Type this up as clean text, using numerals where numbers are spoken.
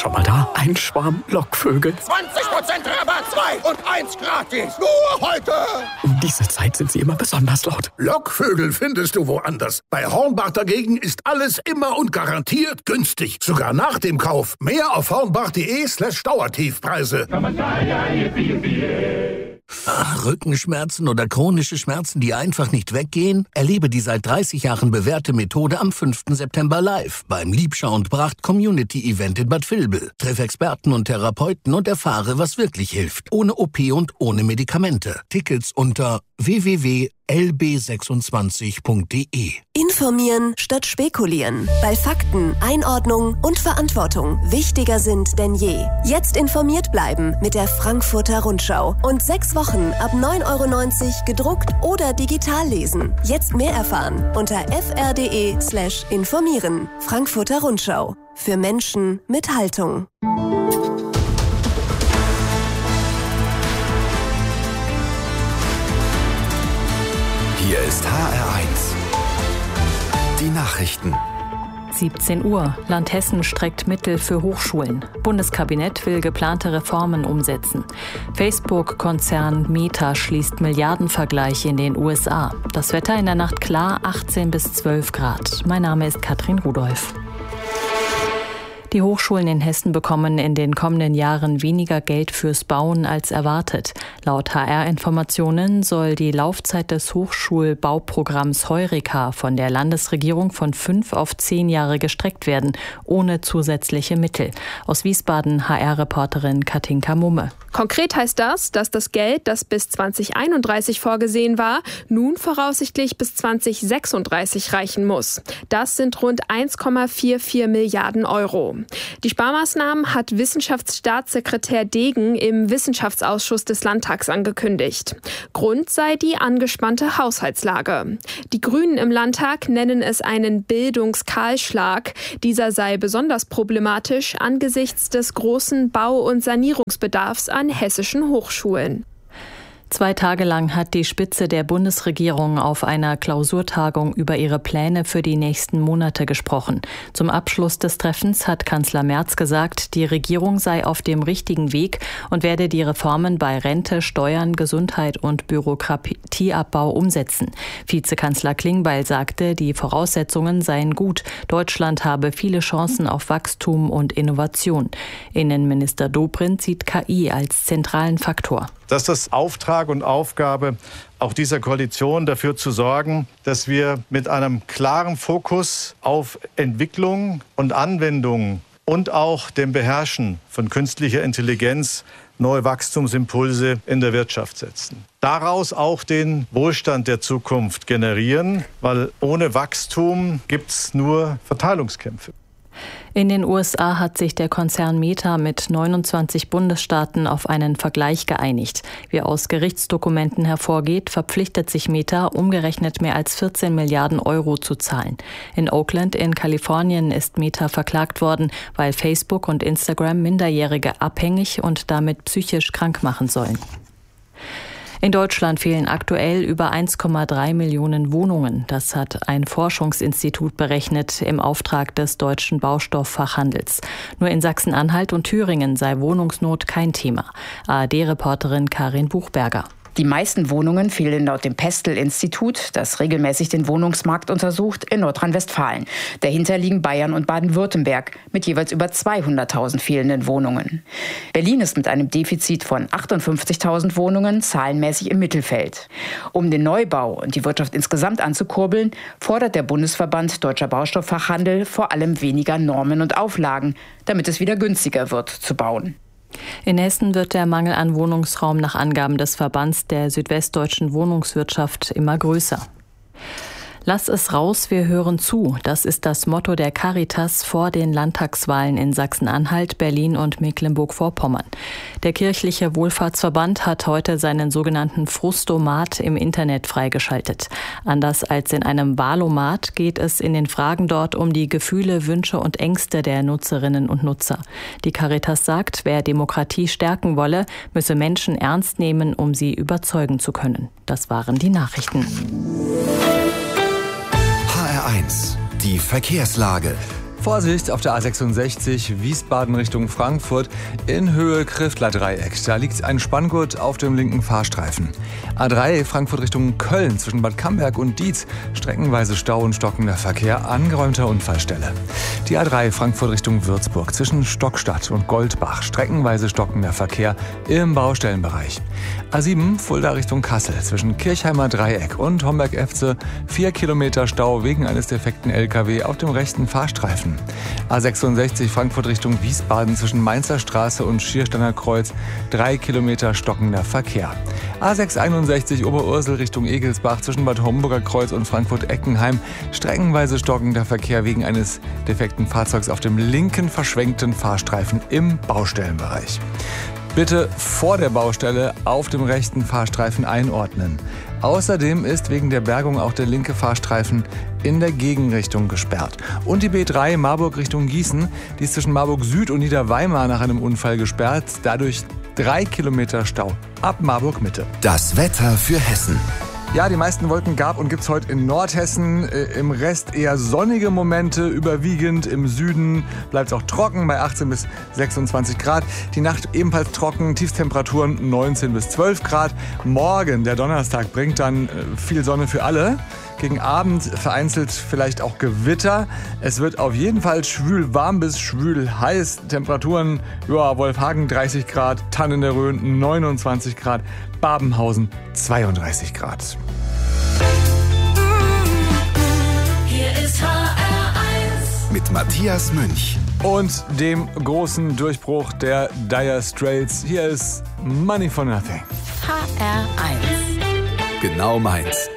Schon mal da? Ein Schwarm Lockvögel. 20% Rabatt, 2 und 1 gratis. Nur heute. Um diese Zeit sind sie immer besonders laut. Lockvögel findest du woanders. Bei Hornbach dagegen ist alles immer und garantiert günstig. Sogar nach dem Kauf. Mehr auf hornbach.de/Dauertiefpreise. Rückenschmerzen oder chronische Schmerzen, die einfach nicht weggehen? Erlebe die seit 30 Jahren bewährte Methode am 5. September live beim Liebschau und Bracht Community Event in Bad Vilbel. Triff Experten und Therapeuten und erfahre, was wirklich hilft. Ohne OP und ohne Medikamente. Tickets unter www.lb26.de. Informieren statt spekulieren. Weil Fakten, Einordnung und Verantwortung wichtiger sind denn je. Jetzt informiert bleiben mit der Frankfurter Rundschau. Und 6 Wochen ab 9,90 € gedruckt oder digital lesen. Jetzt mehr erfahren unter fr.de/informieren. Frankfurter Rundschau. Für Menschen mit Haltung. Hier ist HR1. Die Nachrichten. 17 Uhr. Land Hessen streckt Mittel für Hochschulen. Bundeskabinett will geplante Reformen umsetzen. Facebook-Konzern Meta schließt Milliardenvergleich in den USA. Das Wetter in der Nacht klar, 18 bis 12 Grad. Mein Name ist Katrin Rudolph. Die Hochschulen in Hessen bekommen in den kommenden Jahren weniger Geld fürs Bauen als erwartet. Laut HR-Informationen soll die Laufzeit des Hochschulbauprogramms Heureka von der Landesregierung von 5 auf 10 Jahre gestreckt werden, ohne zusätzliche Mittel. Aus Wiesbaden HR-Reporterin Katinka Mumme. Konkret heißt das, dass das Geld, das bis 2031 vorgesehen war, nun voraussichtlich bis 2036 reichen muss. Das sind rund 1,44 Milliarden Euro. Die Sparmaßnahmen hat Wissenschaftsstaatssekretär Degen im Wissenschaftsausschuss des Landtags angekündigt. Grund sei die angespannte Haushaltslage. Die Grünen im Landtag nennen es einen Bildungskahlschlag. Dieser sei besonders problematisch angesichts des großen Bau- und Sanierungsbedarfs an hessischen Hochschulen. 2 Tage lang hat die Spitze der Bundesregierung auf einer Klausurtagung über ihre Pläne für die nächsten Monate gesprochen. Zum Abschluss des Treffens hat Kanzler Merz gesagt, die Regierung sei auf dem richtigen Weg und werde die Reformen bei Rente, Steuern, Gesundheit und Bürokratieabbau umsetzen. Vizekanzler Klingbeil sagte, die Voraussetzungen seien gut. Deutschland habe viele Chancen auf Wachstum und Innovation. Innenminister Dobrindt sieht KI als zentralen Faktor. Das ist Auftrag und Aufgabe auch dieser Koalition, dafür zu sorgen, dass wir mit einem klaren Fokus auf Entwicklung und Anwendung und auch dem Beherrschen von künstlicher Intelligenz neue Wachstumsimpulse in der Wirtschaft setzen. Daraus auch den Wohlstand der Zukunft generieren, weil ohne Wachstum gibt es nur Verteilungskämpfe. In den USA hat sich der Konzern Meta mit 29 Bundesstaaten auf einen Vergleich geeinigt. Wie aus Gerichtsdokumenten hervorgeht, verpflichtet sich Meta, umgerechnet mehr als 14 Milliarden Euro zu zahlen. In Oakland in Kalifornien ist Meta verklagt worden, weil Facebook und Instagram Minderjährige abhängig und damit psychisch krank machen sollen. In Deutschland fehlen aktuell über 1,3 Millionen Wohnungen. Das hat ein Forschungsinstitut berechnet im Auftrag des deutschen Baustofffachhandels. Nur in Sachsen-Anhalt und Thüringen sei Wohnungsnot kein Thema. ARD-Reporterin Karin Buchberger. Die meisten Wohnungen fehlen laut dem Pestel-Institut, das regelmäßig den Wohnungsmarkt untersucht, in Nordrhein-Westfalen. Dahinter liegen Bayern und Baden-Württemberg mit jeweils über 200.000 fehlenden Wohnungen. Berlin ist mit einem Defizit von 58.000 Wohnungen zahlenmäßig im Mittelfeld. Um den Neubau und die Wirtschaft insgesamt anzukurbeln, fordert der Bundesverband Deutscher Baustofffachhandel vor allem weniger Normen und Auflagen, damit es wieder günstiger wird zu bauen. In Hessen wird der Mangel an Wohnungsraum nach Angaben des Verbands der südwestdeutschen Wohnungswirtschaft immer größer. Lass es raus, wir hören zu. Das ist das Motto der Caritas vor den Landtagswahlen in Sachsen-Anhalt, Berlin und Mecklenburg-Vorpommern. Der kirchliche Wohlfahrtsverband hat heute seinen sogenannten Frustomat im Internet freigeschaltet. Anders als in einem Wahlomat geht es in den Fragen dort um die Gefühle, Wünsche und Ängste der Nutzerinnen und Nutzer. Die Caritas sagt, wer Demokratie stärken wolle, müsse Menschen ernst nehmen, um sie überzeugen zu können. Das waren die Nachrichten. HR1, die Verkehrslage. Vorsicht auf der A66 Wiesbaden Richtung Frankfurt in Höhe Kriftler-Dreieck. Da liegt ein Spanngurt auf dem linken Fahrstreifen. A3 Frankfurt Richtung Köln zwischen Bad Camberg und Dietz. Streckenweise Stau und stockender Verkehr, angeräumter Unfallstelle. Die A3 Frankfurt Richtung Würzburg zwischen Stockstadt und Goldbach. Streckenweise stockender Verkehr im Baustellenbereich. A7 Fulda Richtung Kassel zwischen Kirchheimer Dreieck und Homberg-Efze. 4 Kilometer Stau wegen eines defekten LKW auf dem rechten Fahrstreifen. A66 Frankfurt Richtung Wiesbaden zwischen Mainzer Straße und Schiersteiner Kreuz. 3 Kilometer stockender Verkehr. A661 Oberursel Richtung Egelsbach zwischen Bad Homburger Kreuz und Frankfurt-Eckenheim. Streckenweise stockender Verkehr wegen eines defekten Fahrzeugs auf dem linken verschwenkten Fahrstreifen im Baustellenbereich. Bitte vor der Baustelle auf dem rechten Fahrstreifen einordnen. Außerdem ist wegen der Bergung auch der linke Fahrstreifen in der Gegenrichtung gesperrt. Und die B3 Marburg Richtung Gießen, die ist zwischen Marburg Süd und Niederweimar nach einem Unfall gesperrt. Dadurch 3 Kilometer Stau ab Marburg Mitte. Das Wetter für Hessen. Ja, die meisten Wolken gab und gibt's heute in Nordhessen. Im Rest eher sonnige Momente, überwiegend. Im Süden bleibt es auch trocken bei 18 bis 26 Grad. Die Nacht ebenfalls trocken, Tiefstemperaturen 19 bis 12 Grad. Morgen, der Donnerstag, bringt dann viel Sonne für alle. Gegen Abend vereinzelt vielleicht auch Gewitter. Es wird auf jeden Fall schwül warm bis schwül heiß. Temperaturen, ja, Wolfhagen 30 Grad, Tann in der Rhön 29 Grad, Babenhausen 32 Grad. Hier ist HR1 mit Matthias Münch und dem großen Durchbruch der Dire Straits. Hier ist Money for Nothing. HR1 Genau meins.